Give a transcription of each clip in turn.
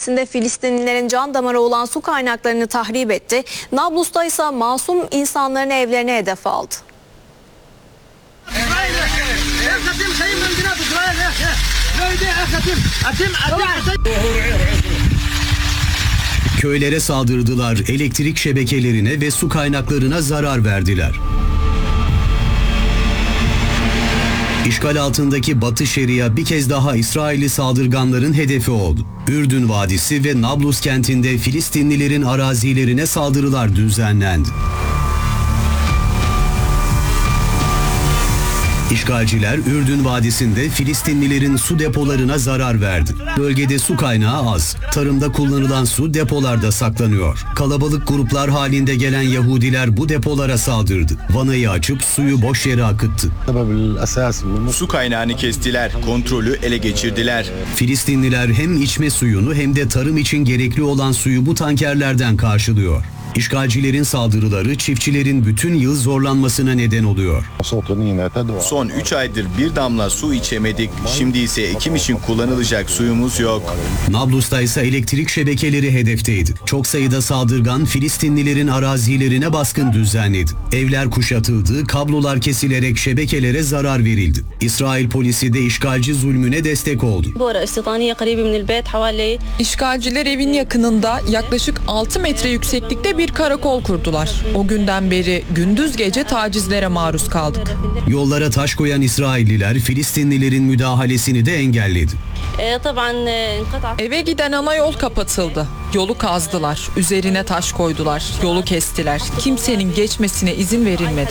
Vadisi'nde Filistinlilerin can damarı olan su kaynaklarını tahrip etti. Nablus'ta ise masum insanların evlerine hedef aldı. Köylere saldırdılar, elektrik şebekelerine ve su kaynaklarına zarar verdiler. İşgal altındaki Batı Şeria bir kez daha İsrailli saldırganların hedefi oldu. Ürdün Vadisi ve Nablus kentinde Filistinlilerin arazilerine saldırılar düzenlendi. İşgalciler Ürdün Vadisi'nde Filistinlilerin su depolarına zarar verdi. Bölgede su kaynağı az. Tarımda kullanılan su depolarda saklanıyor. Kalabalık gruplar halinde gelen Yahudiler bu depolara saldırdı. Vanayı açıp suyu boş yere akıttı. Su kaynağını kestiler, kontrolü ele geçirdiler. Filistinliler hem içme suyunu hem de tarım için gerekli olan suyu bu tankerlerden karşılıyor. İşgalcilerin saldırıları çiftçilerin bütün yıl zorlanmasına neden oluyor. Son 3 aydır bir damla su içemedik. Şimdi ise ekim için kullanılacak suyumuz yok. Nablus'ta ise elektrik şebekeleri hedefteydi. Çok sayıda saldırgan Filistinlilerin arazilerine baskın düzenledi. Evler kuşatıldı, kablolar kesilerek şebekelere zarar verildi. İsrail polisi de işgalci zulmüne destek oldu. İşgalciler evin yakınında yaklaşık 6 metre yükseklikte bir karakol kurdular. O günden beri gündüz gece tacizlere maruz kaldık. Yollara taş koyan İsrailliler Filistinlilerin müdahalesini de engelledi. Eve giden ana yol kapatıldı. Yolu kazdılar. Üzerine taş koydular. Yolu kestiler. Kimsenin geçmesine izin verilmedi.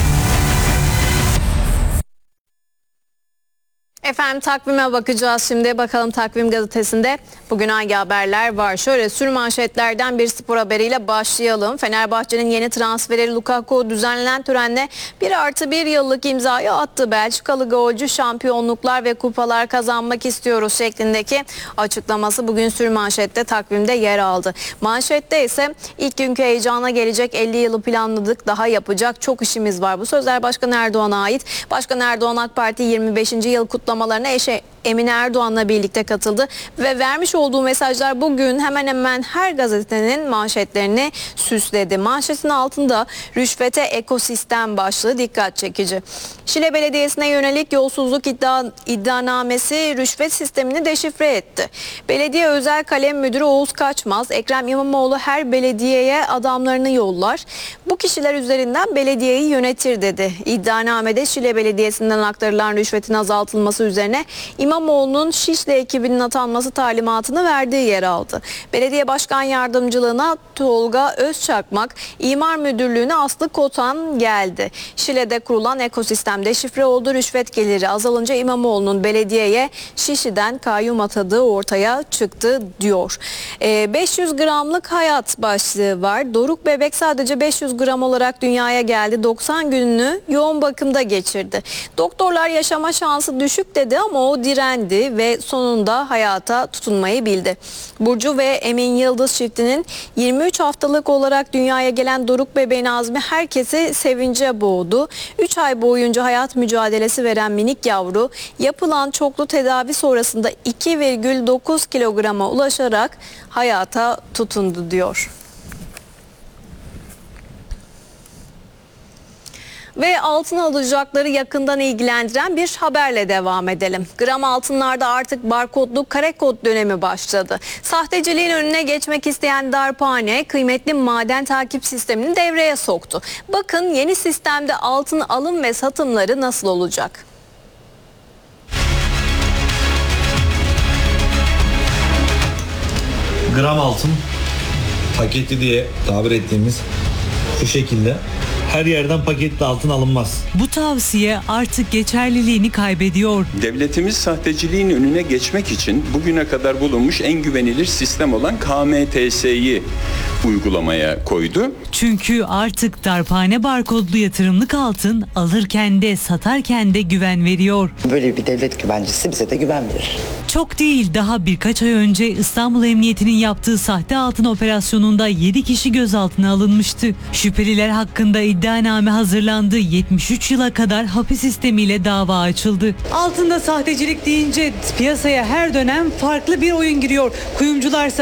Efendim takvime bakacağız şimdi. Bakalım Takvim Gazetesi'nde bugün hangi haberler var? Şöyle sürmanşetlerden bir spor haberiyle başlayalım. Fenerbahçe'nin yeni transferi Lukaku düzenlenen törenle 1+1 yıllık imzayı attı. Belçikalı golcü şampiyonluklar ve kupalar kazanmak istiyoruz şeklindeki açıklaması bugün sürmanşette takvimde yer aldı. Manşette ise ilk günkü heyecana gelecek 50 yılı planladık, daha yapacak çok işimiz var. Bu sözler Başkan Erdoğan'a ait. Başkan Erdoğan AK Parti 25. yıl kutlamalarına eşi Emine Erdoğan'la birlikte katıldı ve vermiş olduğu mesajlar bugün hemen hemen her gazetenin manşetlerini süsledi. Manşetin altında rüşvete ekosistem başlığı dikkat çekici. Şile Belediyesi'ne yönelik yolsuzluk iddianamesi rüşvet sistemini deşifre etti. Belediye Özel Kalem Müdürü Oğuz Kaçmaz, Ekrem İmamoğlu her belediyeye adamlarını yollar, bu kişiler üzerinden belediyeyi yönetir dedi. İddianamede Şile Belediyesi'nden aktarılan rüşvetin azaltılması üzerine İmamoğlu'nun Şişli ekibinin atanması talimatını verdiği yer aldı. Belediye Başkan Yardımcılığına Tolga Özçakmak, İmar Müdürlüğü'ne Aslı Kotan geldi. Şile'de kurulan ekosistem deşifre oldu. Rüşvet geliri azalınca İmamoğlu'nun belediyeye Şişli'den kayyum atadığı ortaya çıktı diyor. 500 gramlık hayat başlığı var. Doruk bebek sadece 500 gram olarak dünyaya geldi. 90 gününü yoğun bakımda geçirdi. Doktorlar yaşama şansı düşük dedi ama o direndi ve sonunda hayata tutunmayı bildi. Burcu ve Emin Yıldız çiftinin 23 haftalık olarak dünyaya gelen Doruk bebeğin azmi herkesi sevince boğdu. 3 ay boyunca hayat mücadelesi veren minik yavru yapılan çoklu tedavi sonrasında 2,9 kilograma ulaşarak hayata tutundu diyor. Ve altın alacakları yakından ilgilendiren bir haberle devam edelim. Gram altınlarda artık barkodlu kare kod dönemi başladı. Sahteciliğin önüne geçmek isteyen darphane kıymetli maden takip sistemini devreye soktu. Bakın yeni sistemde altın alım ve satımları nasıl olacak? Gram altın paketli diye tabir ettiğimiz şu şekilde her yerden paketli altın alınmaz. Bu tavsiye artık geçerliliğini kaybediyor. Devletimiz sahteciliğin önüne geçmek için bugüne kadar bulunmuş en güvenilir sistem olan KMTS'yi uygulamaya koydu. Çünkü artık darphane barkodlu yatırımlık altın alırken de satarken de güven veriyor. Böyle bir devlet güvencesi bize de güven verir. Çok değil, daha birkaç ay önce İstanbul Emniyeti'nin yaptığı sahte altın operasyonunda 7 kişi gözaltına alınmıştı. Şüpheliler hakkında iddianame hazırlandı. 73 yıla kadar hapis sistemiyle dava açıldı. Altında sahtecilik deyince piyasaya her dönem farklı bir oyun giriyor. Kuyumcular